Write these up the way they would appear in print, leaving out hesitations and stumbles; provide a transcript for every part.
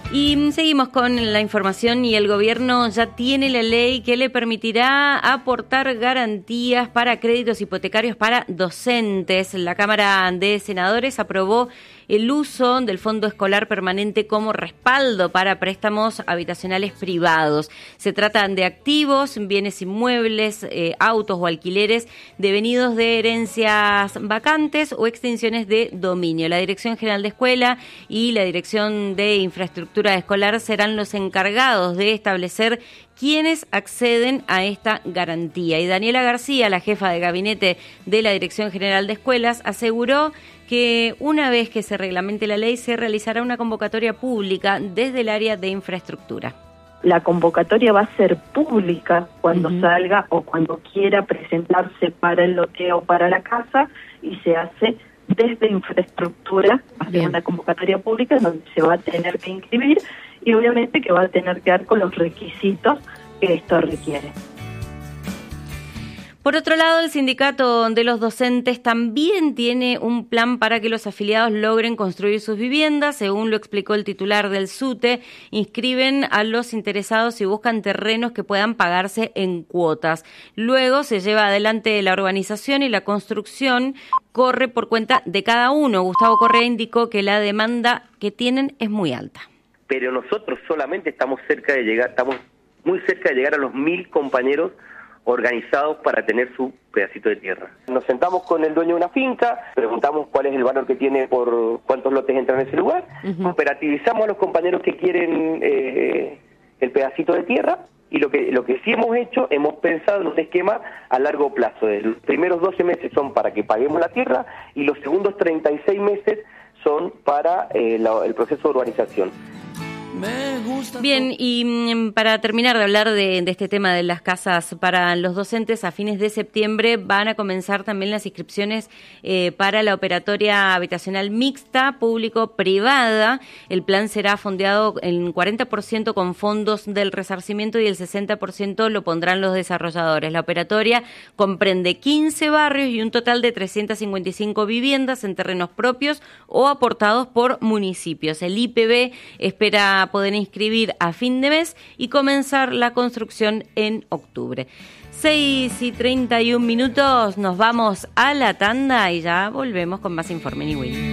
Y seguimos con la información y el gobierno ya tiene la ley que le permitirá aportar garantías para créditos hipotecarios para docentes. La Cámara de Senadores aprobó el uso del Fondo Escolar Permanente como respaldo para préstamos habitacionales privados. Se tratan de activos, bienes inmuebles, autos o alquileres devenidos de herencias vacantes o extinciones de dominio. La Dirección General de Escuela y la Dirección de Infraestructura Escolar serán los encargados de establecer quiénes acceden a esta garantía. Y Daniela García, la jefa de gabinete de la Dirección General de Escuelas, aseguró que una vez que se reglamente la ley se realizará una convocatoria pública desde el área de infraestructura. La convocatoria va a ser pública cuando salga o cuando quiera presentarse para el loteo para la casa, y se hace desde infraestructura, hacer una convocatoria pública donde se va a tener que inscribir y obviamente que va a tener que dar con los requisitos que esto requiere. Por otro lado, el sindicato de los docentes también tiene un plan para que los afiliados logren construir sus viviendas. Según lo explicó el titular del SUTE, inscriben a los interesados y buscan terrenos que puedan pagarse en cuotas. Luego se lleva adelante la urbanización y la construcción corre por cuenta de cada uno. Gustavo Correa indicó que la demanda que tienen es muy alta. Pero nosotros solamente estamos muy cerca de llegar a los 1.000 compañeros organizados para tener su pedacito de tierra. Nos sentamos con el dueño de una finca, preguntamos cuál es el valor que tiene por cuántos lotes entran en ese lugar, operativizamos a los compañeros que quieren el pedacito de tierra, y lo que sí hemos hecho, hemos pensado en un esquema a largo plazo. Los primeros 12 meses son para que paguemos la tierra y los segundos 36 meses son para el proceso de urbanización. Bien, y para terminar de hablar de este tema de las casas para los docentes, a fines de septiembre van a comenzar también las inscripciones para la operatoria habitacional mixta público-privada. El plan será fondeado en 40% con fondos del resarcimiento y el 60% lo pondrán los desarrolladores. La operatoria comprende 15 barrios y un total de 355 viviendas en terrenos propios o aportados por municipios. El IPB espera poder inscribir a fin de mes y comenzar la construcción en octubre. 6:31, nos vamos a la tanda y ya volvemos con más Informe Niwil.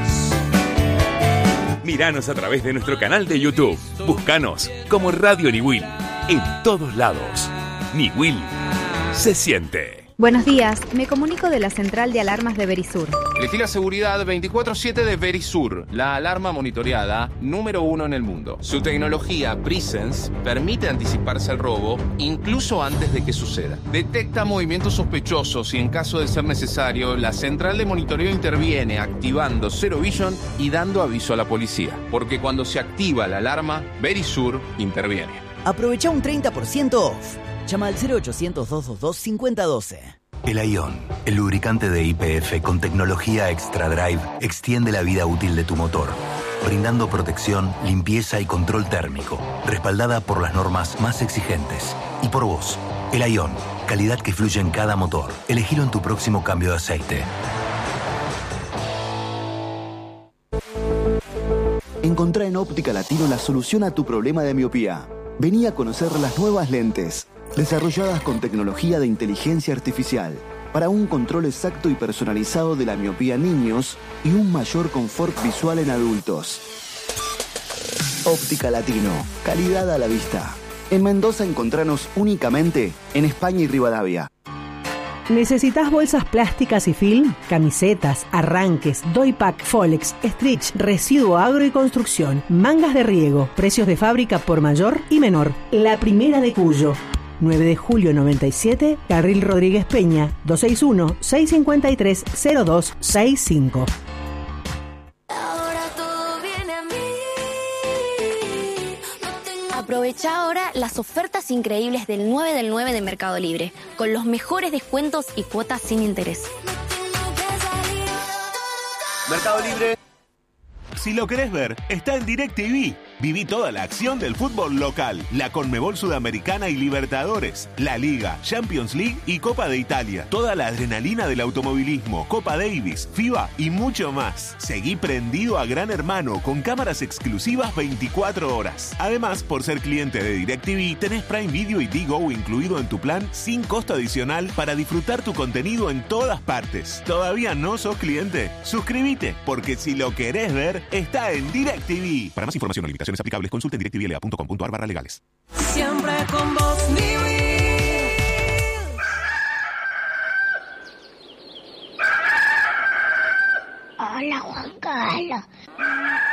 Míranos a través de nuestro canal de YouTube. Búscanos como Radio Niwil en todos lados. Niwil se siente. Buenos días, me comunico de la central de alarmas de Verisur. Elegí la seguridad 24/7 de Verisur, la alarma monitoreada número 1 en el mundo. Su tecnología Presence permite anticiparse al robo incluso antes de que suceda. Detecta movimientos sospechosos y en caso de ser necesario, la central de monitoreo interviene activando Zero Vision y dando aviso a la policía. Porque cuando se activa la alarma, Verisur interviene. Aprovecha un 30% off. Llama al 0800-222-5012. El Ion, el lubricante de YPF con tecnología Extra Drive, extiende la vida útil de tu motor, brindando protección, limpieza y control térmico, respaldada por las normas más exigentes. Y por vos, el Ion, calidad que fluye en cada motor. Elegilo en tu próximo cambio de aceite. Encontrá en Óptica Latino la solución a tu problema de miopía. Vení a conocer las nuevas lentes, desarrolladas con tecnología de inteligencia artificial, para un control exacto y personalizado de la miopía en niños y un mayor confort visual en adultos. Óptica Latino, calidad a la vista. En Mendoza encontranos únicamente en España y Rivadavia. ¿Necesitas bolsas plásticas y film? Camisetas, arranques, doypack, Folex, stretch, residuo agro y construcción, mangas de riego, precios de fábrica por mayor y menor. La primera de Cuyo. 9 de julio 97, Carril Rodríguez Peña, 261-653-0265. Aprovecha ahora las ofertas increíbles del 9 del 9 de Mercado Libre, con los mejores descuentos y cuotas sin interés. Mercado Libre. Si lo querés ver, está en DirecTV. Viví toda la acción del fútbol local, la Conmebol Sudamericana y Libertadores, la Liga, Champions League y Copa de Italia. Toda la adrenalina del automovilismo, Copa Davis, FIBA y mucho más. Seguí prendido a Gran Hermano con cámaras exclusivas 24 horas. Además, por ser cliente de DirecTV, tenés Prime Video y Digo incluido en tu plan sin costo adicional para disfrutar tu contenido en todas partes. ¿Todavía no sos cliente? Suscríbete, porque si lo querés ver, está en DirecTV. Para más información o limitaciones aplicables, consulte directvla.com.ar/legales. Siempre con vos, Hola, Juan Carlos.